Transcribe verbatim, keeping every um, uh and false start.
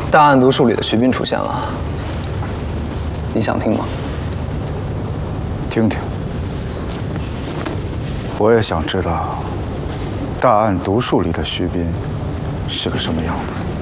大案读书里的徐斌出现了，你想听吗？ 听听。我也想知道，大案读书里的徐斌是个什么样子。